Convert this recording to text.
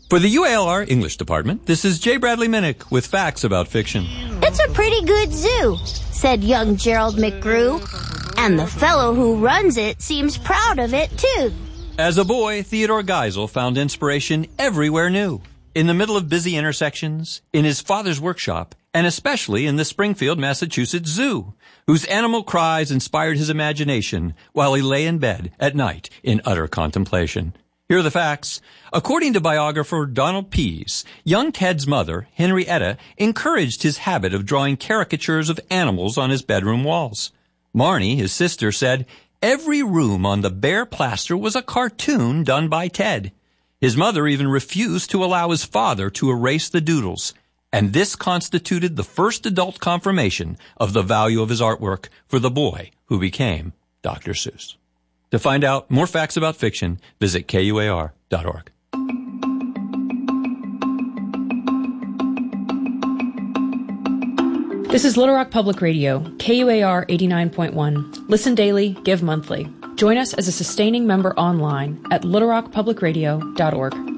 For the UALR English Department, this is J. Bradley Minnick with facts about fiction. It's a pretty good zoo, said young Gerald McGrew. And the fellow who runs it seems proud of it, too. As a boy, Theodore Geisel found inspiration everywhere new. In the middle of busy intersections, in his father's workshop, and especially in the Springfield, Massachusetts Zoo, whose animal cries inspired his imagination while he lay in bed at night in utter contemplation. Here are the facts. According to biographer Donald Pease, young Ted's mother, Henrietta, encouraged his habit of drawing caricatures of animals on his bedroom walls. Marnie, his sister, said, every room on the bare plaster was a cartoon done by Ted. His mother even refused to allow his father to erase the doodles, and this constituted the first adult confirmation of the value of his artwork for the boy who became Dr. Seuss. To find out more facts about fiction, visit KUAR.org. This is Little Rock Public Radio, KUAR 89.1. Listen daily, give monthly. Join us as a sustaining member online at littlerockpublicradio.org.